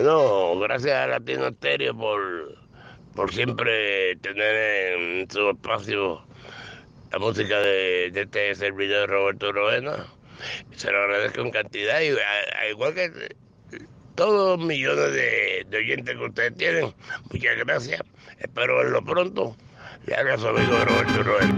Bueno, gracias a Latino Stereo por siempre tener en su espacio la música de este servidor Roberto Roena. Se lo agradezco en cantidad y al igual que todos los millones de oyentes que ustedes tienen, muchas gracias. Espero verlo pronto. Le habla su amigo Roberto Roena.